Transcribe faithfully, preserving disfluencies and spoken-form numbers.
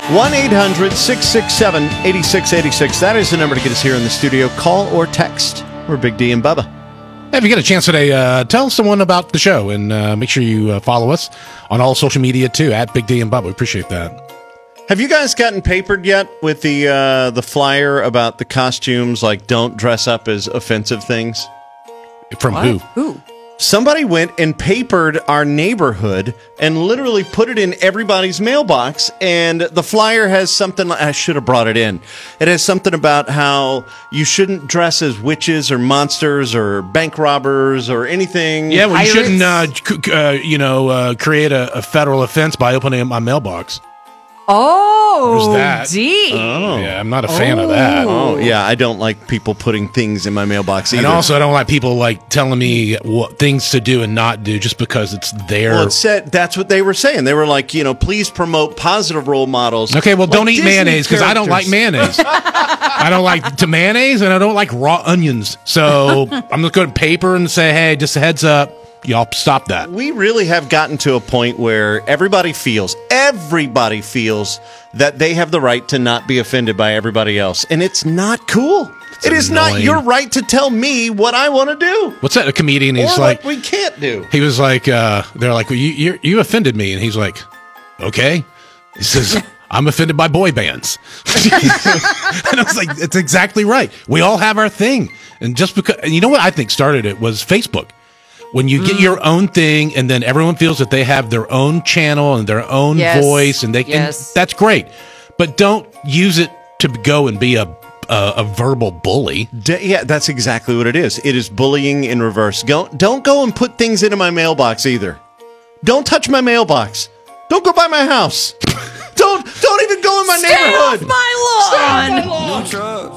one eight hundred six six seven eight six eight six. That is the number to get us here in the studio. Call or text. We're Big D and Bubba. Hey, if you get a chance today, uh, tell someone about the show, and uh, make sure you uh, follow us on all social media, too, at Big D and Bubba. We appreciate that. Have you guys gotten papered yet with the uh, the flyer about the costumes, like don't dress up as offensive things? From What? who? Who? Somebody went and papered our neighborhood and literally put it in everybody's mailbox. And the flyer has something, like, I should have brought it in. It has something about how you shouldn't dress as witches or monsters or bank robbers or anything. Yeah, well, you Pirates? shouldn't, uh, c- uh, you know, uh, create a, a federal offense by opening up my mailbox. Oh, There's that. D. Oh. Yeah, I'm not a fan of that. Oh, yeah. I don't like people putting things in my mailbox either. And also, I don't like people like telling me what things to do and not do just because it's there. Well, it said that's what they were saying. They were like, you know, please promote positive role models. Okay, well, Like don't eat Disney mayonnaise because I don't like characters. mayonnaise. I don't like to mayonnaise, and I don't like raw onions. So I'm just going to paper and say, hey, just a heads up, y'all stop that. We really have gotten to a point where everybody feels, everybody feels that they have the right to not be offended by everybody else. And it's not cool. It is not annoying. your right to tell me what I want to do. What's that? A comedian? Or He's like, what we can't do. he was like, uh, they're like, well, you, you you offended me, and he's like, okay. He says, I'm offended by boy bands. And I was like, it's exactly right. We all have our thing, and just because, and you know what I think started it was Facebook. When you get your own thing, and then everyone feels that they have their own channel and their own Yes. voice, and they can, Yes. that's great. But don't use it to go and be a a, a verbal bully. D- yeah, that's exactly what it is. It is bullying in reverse. Go, don't go and put things into my mailbox either. Don't touch my mailbox. Don't go by my house. don't don't even go in my Stay off neighborhood. my lawn. New truck.